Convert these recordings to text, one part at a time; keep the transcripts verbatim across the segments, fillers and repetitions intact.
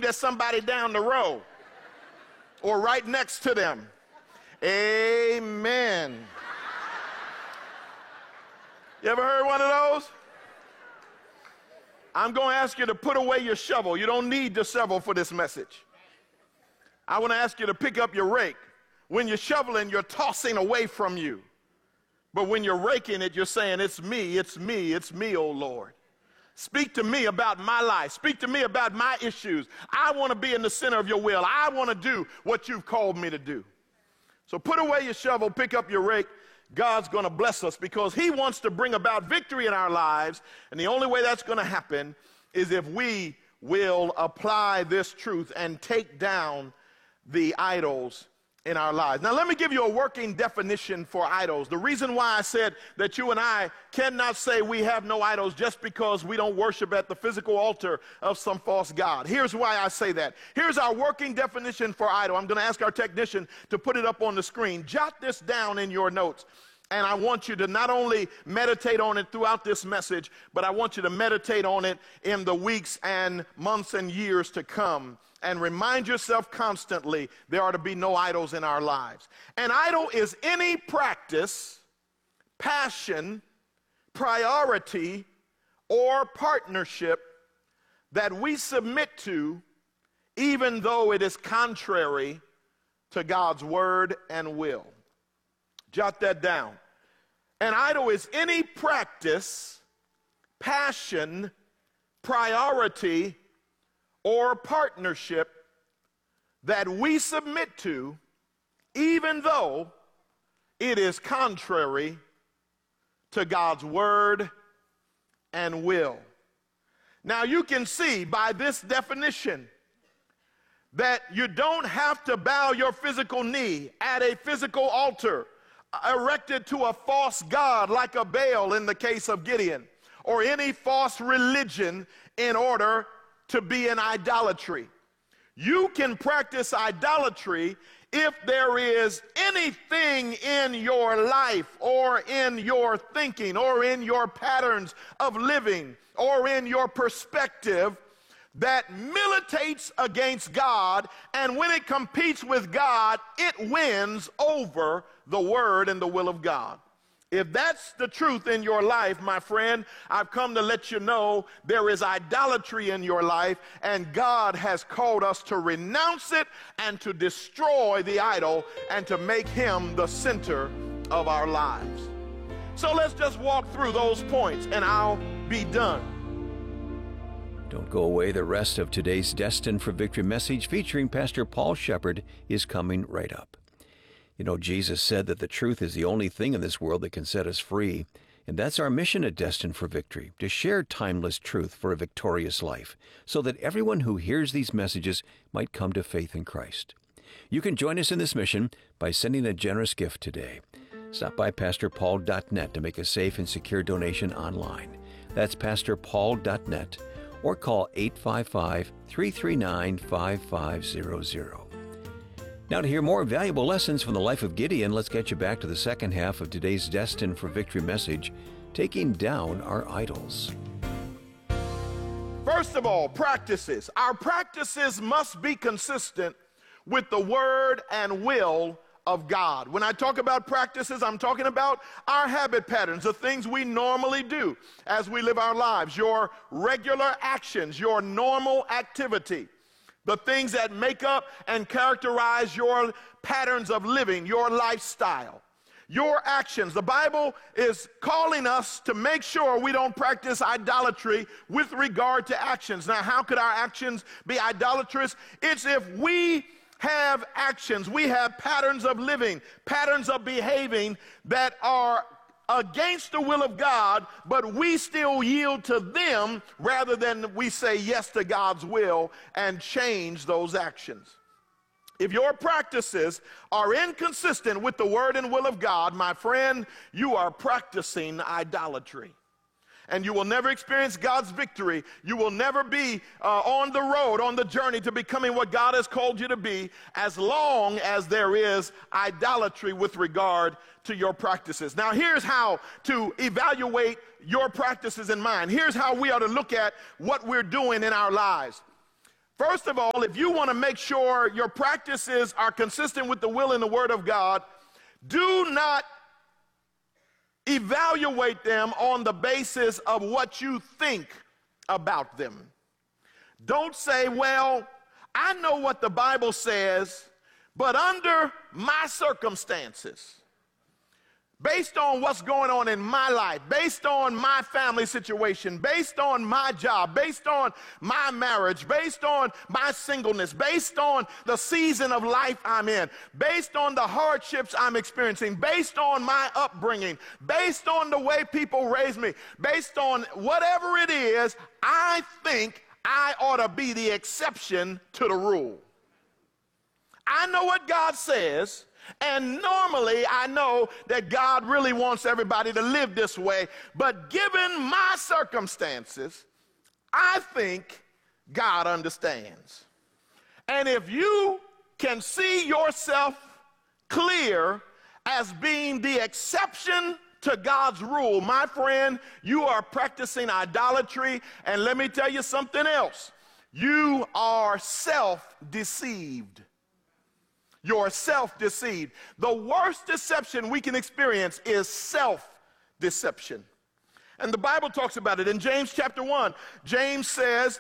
aimed at somebody down the row or right next to them. Amen. You ever heard one of those? I'm going to ask you to put away your shovel. You don't need the shovel for this message. I want to ask you to pick up your rake. When you're shoveling, you're tossing away from you. But when you're raking it, you're saying, it's me, it's me, it's me, oh Lord. Speak to me about my life. Speak to me about my issues. I want to be in the center of your will. I want to do what you've called me to do. So put away your shovel, pick up your rake. God's going to bless us because he wants to bring about victory in our lives. And the only way that's going to happen is if we will apply this truth and take down the idols in our lives. Now, let me give you a working definition for idols. The reason why I said that you and I cannot say we have no idols just because we don't worship at the physical altar of some false god. Here's why I say that. Here's our working definition for idol. I'm going to ask our technician to put it up on the screen. Jot this down in your notes. And I want you to not only meditate on it throughout this message, but I want you to meditate on it in the weeks and months and years to come. And remind yourself constantly there are to be no idols in our lives. An idol is any practice, passion, priority, or partnership that we submit to even though it is contrary to God's word and will. Jot that down. An idol is any practice, passion, priority, or partnership that we submit to even though it is contrary to God's word and will. Now you can see by this definition that you don't have to bow your physical knee at a physical altar erected to a false god like a Baal in the case of Gideon, or any false religion in order to be in idolatry. You can practice idolatry if there is anything in your life or in your thinking or in your patterns of living or in your perspective that militates against God, and when it competes with God, it wins over the word and the will of God. If that's the truth in your life, my friend, I've come to let you know there is idolatry in your life, and God has called us to renounce it and to destroy the idol and to make him the center of our lives. So let's just walk through those points and I'll be done. Don't go away. The rest of today's Destined for Victory message featuring Pastor Paul Shepherd is coming right up. You know, Jesus said that the truth is the only thing in this world that can set us free. And that's our mission at Destined for Victory, to share timeless truth for a victorious life, so that everyone who hears these messages might come to faith in Christ. You can join us in this mission by sending a generous gift today. Stop by pastor paul dot net to make a safe and secure donation online. That's pastor paul dot net. Or call eight five five, three three nine, five five zero zero. Now, to hear more valuable lessons from the life of Gideon, let's get you back to the second half of today's Destined for Victory message, Taking Down Our Idols. First of all, practices. Our practices must be consistent with the word and will of God. When I talk about practices, I'm talking about our habit patterns, the things we normally do as we live our lives, your regular actions, your normal activity, the things that make up and characterize your patterns of living, your lifestyle, your actions. The Bible is calling us to make sure we don't practice idolatry with regard to actions. Now, how could our actions be idolatrous? It's if we have actions, we have patterns of living, patterns of behaving that are against the will of God, but we still yield to them rather than we say yes to God's will and change those actions. If your practices are inconsistent with the word and will of God, my friend, you are practicing idolatry. And you will never experience God's victory. You will never be uh, on the road, on the journey to becoming what God has called you to be, as long as there is idolatry with regard to your practices. Now, here's how to evaluate your practices in mind. Here's how we are to look at what we're doing in our lives. First of all, if you want to make sure your practices are consistent with the will and the word of God, do not evaluate them on the basis of what you think about them. Don't say, well, I know what the Bible says, but under my circumstances, based on what's going on in my life, based on my family situation, based on my job, based on my marriage, based on my singleness, based on the season of life I'm in, based on the hardships I'm experiencing, based on my upbringing, based on the way people raise me, based on whatever it is, I think I ought to be the exception to the rule. I know what God says, and normally I know that God really wants everybody to live this way, but given my circumstances, I think God understands. And if you can see yourself clear as being the exception to God's rule, my friend, you are practicing idolatry, and let me tell you something else. You are self-deceived. You're self-deceived. The worst deception we can experience is self-deception. And the Bible talks about it in James chapter one. James says,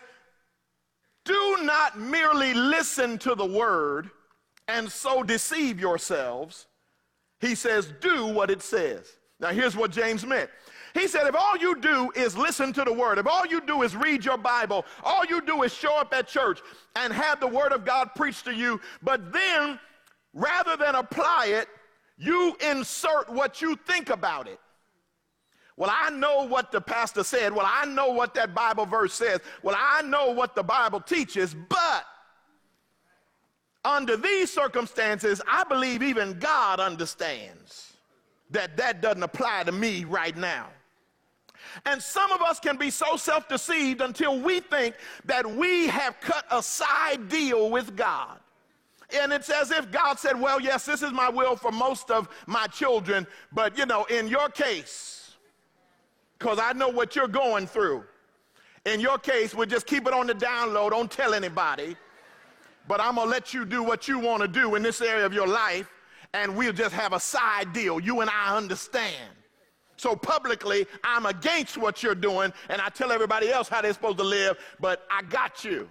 do not merely listen to the word and so deceive yourselves. He says, do what it says. Now here's what James meant. He said, if all you do is listen to the word, if all you do is read your Bible, all you do is show up at church and have the word of God preached to you, but then rather than apply it, you insert what you think about it. Well, I know what the pastor said. Well, I know what that Bible verse says. Well, I know what the Bible teaches, but under these circumstances, I believe even God understands that that doesn't apply to me right now. And some of us can be so self-deceived until we think that we have cut a side deal with God. And it's as if God said, well, yes, this is my will for most of my children, but, you know, in your case, because I know what you're going through, in your case, we'll just keep it on the down low, don't tell anybody, but I'm going to let you do what you want to do in this area of your life, and we'll just have a side deal. You and I understand. So publicly, I'm against what you're doing, and I tell everybody else how they're supposed to live, but I got you.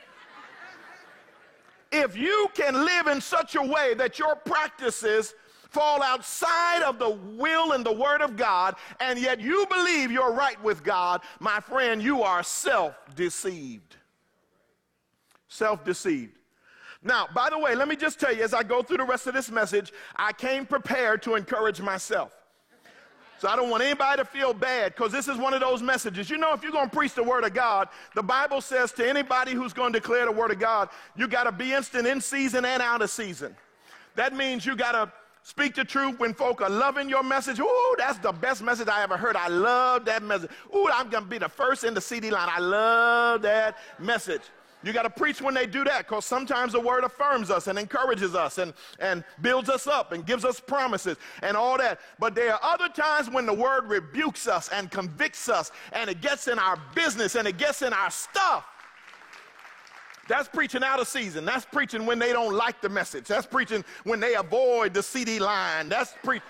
If you can live in such a way that your practices fall outside of the will and the word of God, and yet you believe you're right with God, my friend, you are self-deceived. Self-deceived. Now, by the way, let me just tell you, as I go through the rest of this message, I came prepared to encourage myself. So I don't want anybody to feel bad, because this is one of those messages. You know, if you're going to preach the word of God, the Bible says to anybody who's going to declare the word of God, you got to be instant in season and out of season. That means you got to speak the truth when folk are loving your message. Ooh, that's the best message I ever heard. I love that message. Ooh, I'm going to be the first in the C D line. I love that message. You got to preach when they do that, because sometimes the word affirms us and encourages us and, and builds us up and gives us promises and all that. But there are other times when the word rebukes us and convicts us, and it gets in our business and it gets in our stuff. That's preaching out of season. That's preaching when they don't like the message. That's preaching when they avoid the C D line. That's preaching.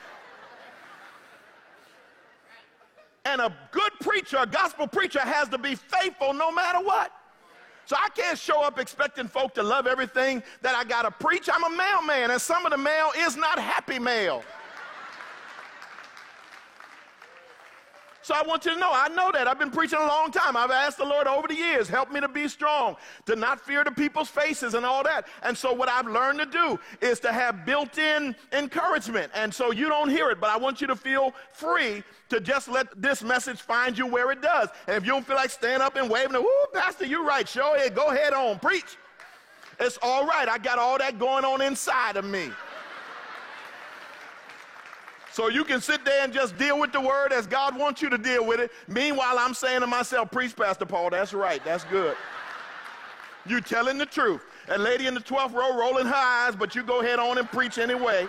And a good preacher, a gospel preacher, has to be faithful no matter what. So I can't show up expecting folk to love everything that I got to preach. I'm a mailman, and some of the mail is not happy mail. So I want you to know, I know that. I've been preaching a long time. I've asked the Lord over the years, help me to be strong, to not fear the people's faces and all that. And so what I've learned to do is to have built-in encouragement. And so you don't hear it, but I want you to feel free to just let this message find you where it does. And if you don't feel like standing up and waving, whoo, Pastor, you're right, show it, go ahead on, preach. It's all right. I got all that going on inside of me. So you can sit there and just deal with the word as God wants you to deal with it. Meanwhile, I'm saying to myself, preach, Pastor Paul, that's right, that's good. You telling the truth. That lady in the twelfth row rolling her eyes, but you go ahead on and preach anyway.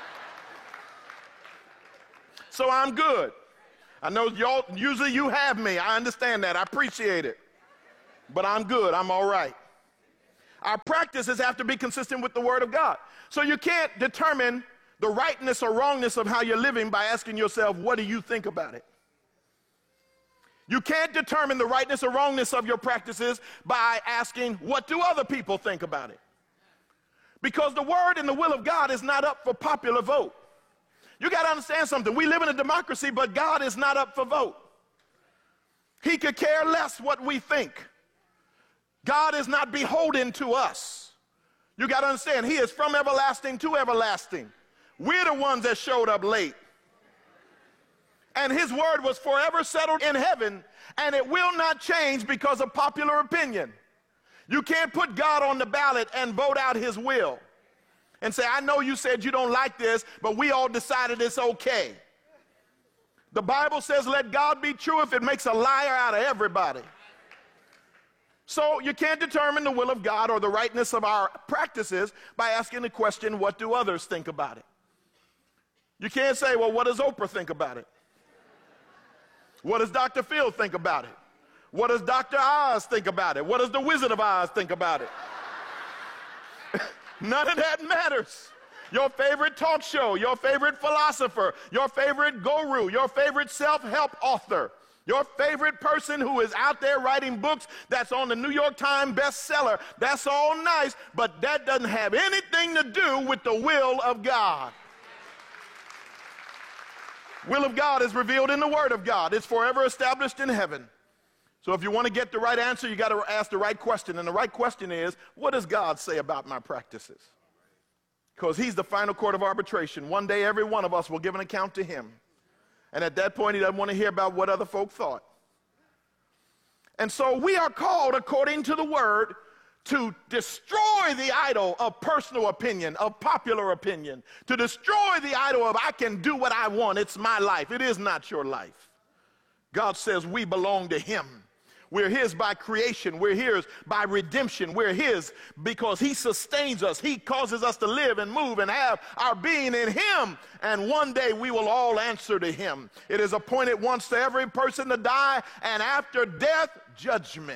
So I'm good. I know y'all, usually you have me. I understand that. I appreciate it. But I'm good. I'm all right. Our practices have to be consistent with the Word of God. So you can't determine the rightness or wrongness of how you're living by asking yourself, what do you think about it? You can't determine the rightness or wrongness of your practices by asking, what do other people think about it? Because the Word and the will of God is not up for popular vote. You got to understand something. We live in a democracy, but God is not up for vote. He could care less what we think. God is not beholden to us. You got to understand, He is from everlasting to everlasting. We're the ones that showed up late. And His word was forever settled in heaven, and it will not change because of popular opinion. You can't put God on the ballot and vote out His will and say, I know you said you don't like this, but we all decided it's okay. The Bible says, let God be true if it makes a liar out of everybody. So you can't determine the will of God or the rightness of our practices by asking the question, what do others think about it? You can't say, well, what does Oprah think about it? What does Doctor Phil think about it? What does Doctor Oz think about it? What does the Wizard of Oz think about it? None of that matters. Your favorite talk show, your favorite philosopher, your favorite guru, your favorite self-help author, your favorite person who is out there writing books that's on the New York Times bestseller, that's all nice, but that doesn't have anything to do with the will of God. Will of God is revealed in the Word of God. It's forever established in heaven. So if you want to get the right answer, you got to ask the right question. And the right question is, what does God say about my practices? Because He's the final court of arbitration. One day every one of us will give an account to Him. And at that point, He doesn't want to hear about what other folk thought. And so we are called, according to the Word, to destroy the idol of personal opinion, of popular opinion, to destroy the idol of I can do what I want, it's my life. It is not your life. God says we belong to Him. We're His by creation. We're His by redemption. We're His because He sustains us. He causes us to live and move and have our being in Him. And one day we will all answer to Him. It is appointed once to every person to die, and after death, judgment.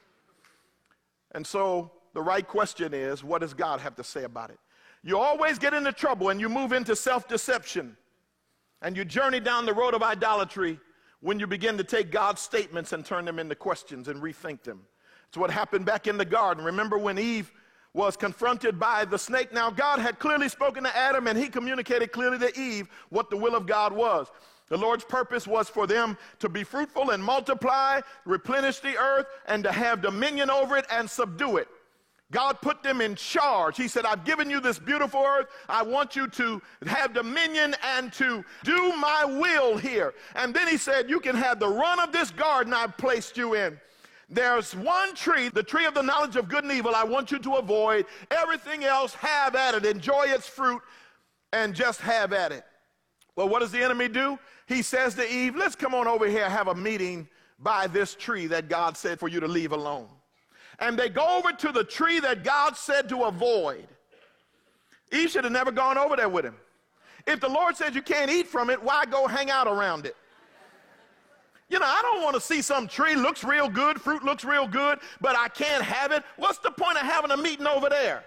And so the right question is, what does God have to say about it? You always get into trouble and you move into self-deception and you journey down the road of idolatry when you begin to take God's statements and turn them into questions and rethink them. It's what happened back in the garden. Remember when Eve was confronted by the snake? Now, God had clearly spoken to Adam, and He communicated clearly to Eve what the will of God was. The Lord's purpose was for them to be fruitful and multiply, replenish the earth, and to have dominion over it and subdue it. God put them in charge. He said, I've given you this beautiful earth. I want you to have dominion and to do my will here. And then He said, you can have the run of this garden I've placed you in. There's one tree, the tree of the knowledge of good and evil, I want you to avoid. Everything else, have at it. Enjoy its fruit and just have at it. Well, what does the enemy do? He says to Eve, let's come on over here and have a meeting by this tree that God said for you to leave alone. And they go over to the tree that God said to avoid. Eve should have never gone over there with him. If the Lord said you can't eat from it, why go hang out around it? You know, I don't want to see some tree looks real good, fruit looks real good, but I can't have it. What's the point of having a meeting over there?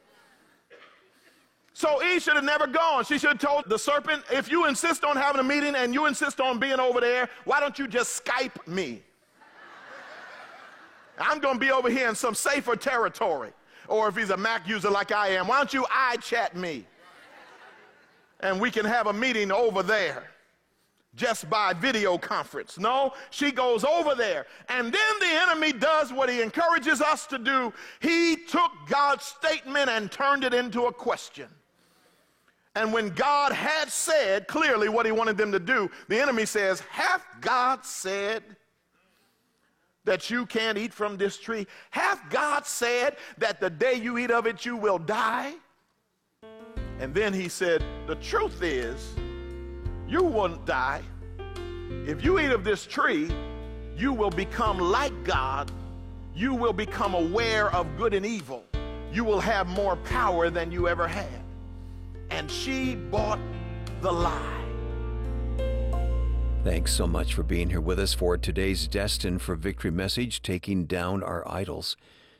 So Eve should have never gone. She should have told the serpent, if you insist on having a meeting and you insist on being over there, why don't you just Skype me? I'm going to be over here in some safer territory. Or if he's a Mac user like I am, why don't you iChat me? And we can have a meeting over there just by video conference. No, she goes over there. And then the enemy does what he encourages us to do. He took God's statement and turned it into a question. And when God had said clearly what He wanted them to do, the enemy says, hath God said that you can't eat from this tree? Hath God said that the day you eat of it, you will die? And then he said, the truth is, you won't die. If you eat of this tree, you will become like God. You will become aware of good and evil. You will have more power than you ever had. And she bought the lie. Thanks so much for being here with us for today's Destined for Victory message, Taking Down Our Idols.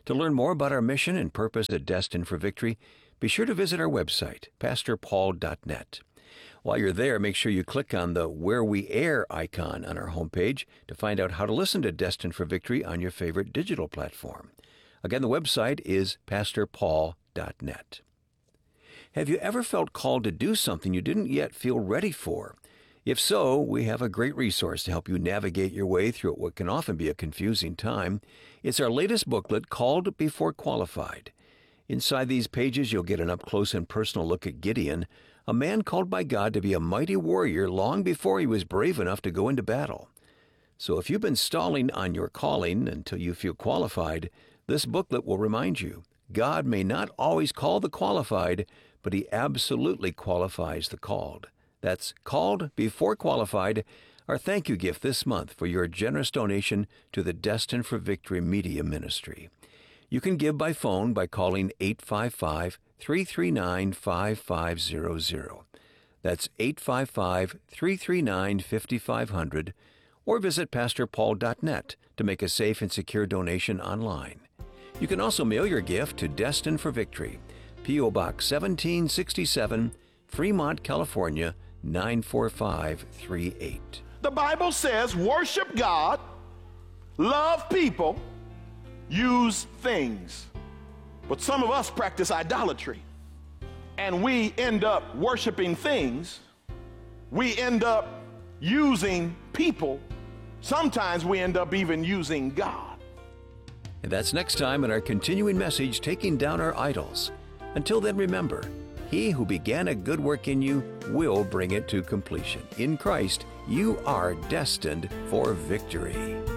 To learn more about our mission and purpose at Destined for Victory, be sure to visit our website, pastor paul dot net. While you're there, make sure you click on the Where We Air icon on our homepage to find out how to listen to Destined for Victory on your favorite digital platform. Again, the website is pastor paul dot net. Have you ever felt called to do something you didn't yet feel ready for? If so, we have a great resource to help you navigate your way through what can often be a confusing time. It's our latest booklet called Before Qualified. Inside these pages, you'll get an up-close and personal look at Gideon, a man called by God to be a mighty warrior long before he was brave enough to go into battle. So if you've been stalling on your calling until you feel qualified, this booklet will remind you, God may not always call the qualified, but he absolutely qualifies the called. That's Called Before Qualified, our thank you gift this month for your generous donation to the Destined for Victory Media Ministry. You can give by phone by calling eight five five, three three nine, five five zero zero. That's eight five five, three three nine, five five zero zero, or visit pastor paul dot net to make a safe and secure donation online. You can also mail your gift to Destined for Victory, P O Box seventeen sixty-seven, Fremont, California, nine four five three eight. The Bible says worship God, love people, use things. But some of us practice idolatry, and we end up worshiping things. We end up using people. Sometimes we end up even using God. And that's next time in our continuing message, Taking Down Our Idols. Until then, remember, he who began a good work in you will bring it to completion. In Christ, you are destined for victory.